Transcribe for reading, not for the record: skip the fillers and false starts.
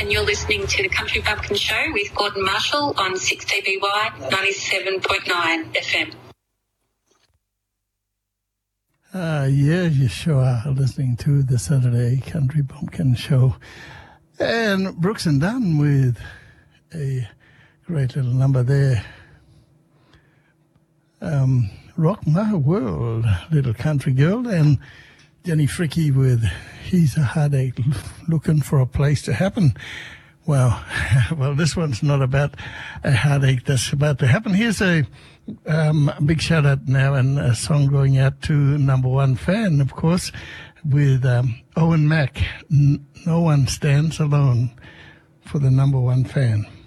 and you're listening to the Country Bumpkin Show with Gordon Marshall on 6DBY 97.9 FM. Yeah, you sure are listening to the Saturday Country Bumpkin Show. And Brooks and Dunn with a great little number there. Rock My World, Little Country Girl, and Jenny Fricky with He's a Heartache Looking for a Place to Happen. Well, this one's not about a heartache that's about to happen. Here's a big shout out now and a song going out to number one fan, of course, with Owen Mack. No One Stands Alone for the number one fan.